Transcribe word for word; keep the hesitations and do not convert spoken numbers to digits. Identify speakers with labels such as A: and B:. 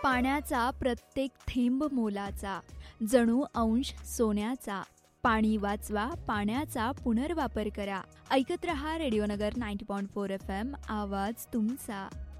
A: पाण्याचा प्रत्येक थेंब मोलाचा, जणू अंश सोन्याचा. पाणी वाचवा, पाण्याचा पुनर्वापर करा. ऐकत रहा रेडिओ नगर नव्वद पॉईंट चार एफ एम, आवाज तुमचा.